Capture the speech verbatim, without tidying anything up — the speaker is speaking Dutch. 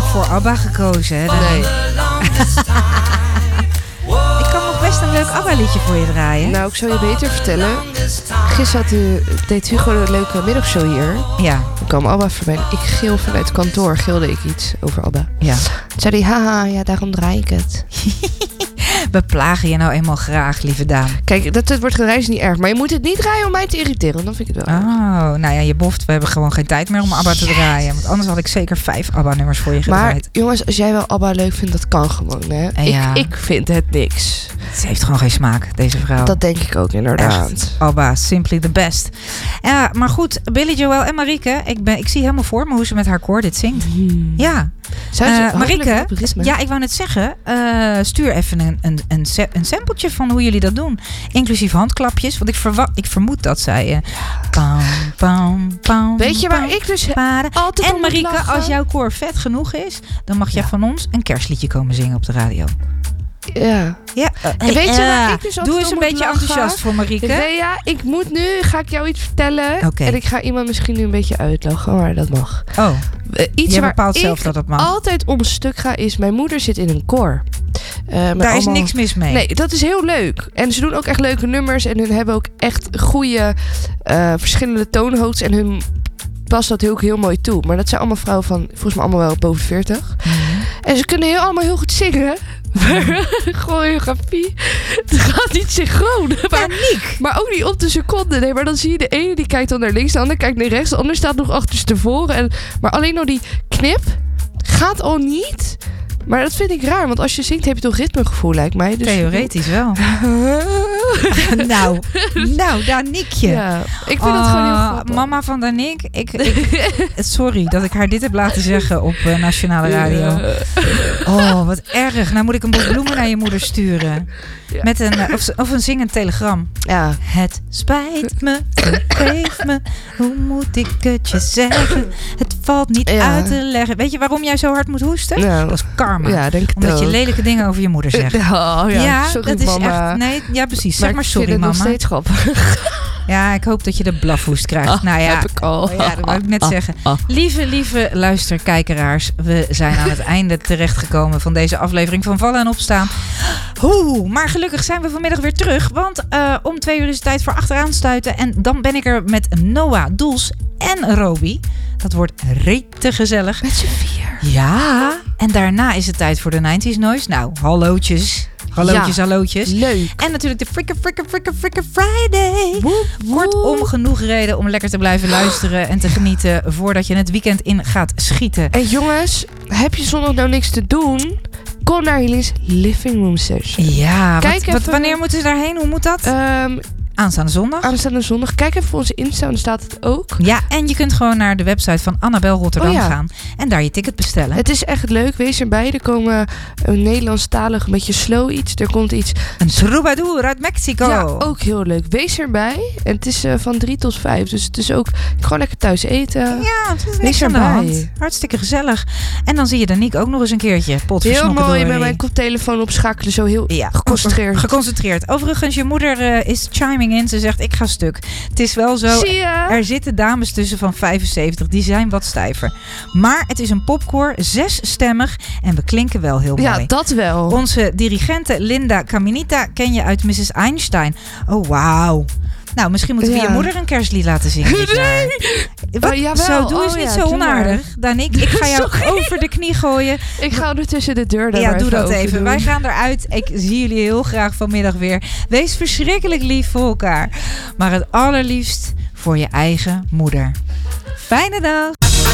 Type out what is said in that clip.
voor ABBA gekozen, hè? Nee. Ik kan nog best een leuk ABBA-liedje voor je draaien. Nou, ik zou je beter vertellen. Gisteren had u, deed Hugo een leuke middagshow hier. Ja. Dan kwam ABBA voorbij. Ik geel vanuit kantoor, gilde ik iets over ABBA. Ja. Toen zei hij, haha, ja, daarom draai ik het. We plagen je nou eenmaal graag, lieve dame. Kijk, dat het wordt gereisd niet erg. Maar je moet het niet draaien om mij te irriteren. Dan vind ik het wel erg. Oh, nou ja, je boft. We hebben gewoon geen tijd meer om ABBA te draaien. Want anders had ik zeker vijf ABBA-nummers voor je gedraaid. Maar jongens, als jij wel ABBA leuk vindt, dat kan gewoon, hè. Ja. Ik, ik vind het niks. Ze heeft gewoon geen smaak, deze vrouw. Dat denk ik ook inderdaad. Echt, ABBA, simply the best. Ja, maar goed, Billy Joel en Marieke. Ik, ben, ik zie helemaal voor me hoe ze met haar koor dit zingt. Hmm. Ja. Zijn ze Uh, Marieke, op ritme? ja, ik wou net zeggen, uh, stuur even een, een, een, een sampletje van hoe jullie dat doen. Inclusief handklapjes, want ik, verwa- ik vermoed dat zij... Uh, pam, pam, pam, Weet je waar pam, ik dus pam, altijd En om moet Marieke, lachen? als jouw koor vet genoeg is, dan mag jij Ja. van ons een kerstliedje komen zingen op de radio. Ja. Ja. En weet je waar ik dus altijd Doe eens om een moet beetje lachen? enthousiast voor Marieke. Rea, ik moet nu, ga ik jou iets vertellen. Oké. En ik ga iemand misschien nu een beetje uitlachen, maar dat mag. Oh, Uh, iets je waar bepaalt ik zelf dat het mag. altijd om stuk ga is, mijn moeder zit in een koor. Uh, met Daar is allemaal- niks mis mee. Nee, dat is heel leuk. En ze doen ook echt leuke nummers. En hun hebben ook echt goede uh, verschillende toonhoogtes. En hun past dat ook heel mooi toe. Maar dat zijn allemaal vrouwen van, volgens mij allemaal wel boven veertig. Mm-hmm. En ze kunnen heel, allemaal heel goed zingen. Maar choreografie, het gaat niet synchroon. Maar, Paniek. maar ook niet op de seconde. Nee, maar dan zie je de ene die kijkt dan naar links, de ander kijkt naar rechts, de ander staat nog achterstevoren. En, maar alleen al die knip gaat al niet. Maar dat vind ik raar, want als je zingt heb je toch ritmegevoel, lijkt mij. Dus Theoretisch wel. nou, nou, Daniekje. Ja, ik vind dat gewoon heel Oh, grappig. Mama van Daniek, ik, ik, sorry dat ik haar dit heb laten zeggen op uh, Nationale Radio. Oh, wat erg. Nou moet ik een bos bloemen naar je moeder sturen. Ja. Met een, uh, of, of een zingend telegram. Ja. Het spijt me, vergeef me, hoe moet ik het je zeggen? Het valt niet Ja. uit te leggen. Weet je waarom jij zo hard moet hoesten? Nou, Dat is karma. ja, denk ik Omdat je ook. lelijke dingen over je moeder zegt. Oh, ja, sorry dat is mama. echt... Nee, ja, precies. Zeg Maar maar ik sorry, vind het mama. nog steeds grappig. Ja, ik hoop dat je de blafhoest krijgt. Ah, nou ja, heb ik al. Oh ja, dat wou ik net Ah, zeggen. ah. Lieve, lieve luisterkijkeraars. We zijn aan het einde terechtgekomen van deze aflevering van Vallen en Opstaan. Oeh, maar gelukkig zijn we vanmiddag weer terug. Want uh, om twee uur is het tijd voor Achteraan Stuiten. En dan ben ik er met Noah, Doels en Roby. Dat wordt rete gezellig. Met z'n vier. Ja, en daarna is het tijd voor de nineties Noise. Nou, hallootjes. Hallootjes, Ja, hallootjes. leuk. En natuurlijk de Frikker, Frikker, Frikker, Frikker Friday. Woep, woep. Kortom, genoeg reden om lekker te blijven luisteren en te genieten voordat je het weekend in gaat schieten. En jongens, heb je zondag nou niks te doen? Kom naar Helene's Living Room Session. Ja, Kijk wat, wat, even- wanneer moeten ze daarheen? Hoe moet dat? Um, Aanstaande zondag. aanstaande zondag. Kijk even voor onze Insta, dan staat het ook. Ja, en je kunt gewoon naar de website van Annabel Rotterdam Oh ja. gaan en daar je ticket bestellen. Het is echt leuk. Wees erbij. Er komen een Nederlandstalig, een beetje slow iets. Er komt iets. Een troubadour uit Mexico. Ja, ook heel leuk. Wees erbij. En het is uh, van drie tot vijf. Dus het is ook gewoon lekker thuis eten. Ja, het is Wees niks aan de erbij. hand. Hartstikke gezellig. En dan zie je Daniek ook nog eens een keertje. Heel Potvernokkendorie. mooi met mijn koptelefoon opschakelen. Zo heel Ja, geconcentreerd. Geconcentreerd. Overigens, je moeder uh, is chiming in. Ze zegt, ik ga stuk. Het is wel zo. Zie je? Er zitten dames tussen van vijfenzeventig. Die zijn wat stijver. Maar het is een popkoor. Zesstemmig. En we klinken wel heel mooi. Ja, dat wel. Onze dirigente Linda Caminita ken je uit missus Einstein. Oh, wauw. Nou, misschien moeten we Ja. je moeder een kerstlied laten zingen dit jaar. Wat? Oh, jawel. Zo, doe Oh, eens niet ja, zo doe onaardig. Daniek, ik ga jou Sorry. over de knie gooien. Ik ga ondertussen de deur daar Ja, maar doe dat open even. doen. Wij gaan eruit. Ik zie jullie heel graag vanmiddag weer. Wees verschrikkelijk lief voor elkaar. Maar het allerliefst voor je eigen moeder. Fijne dag.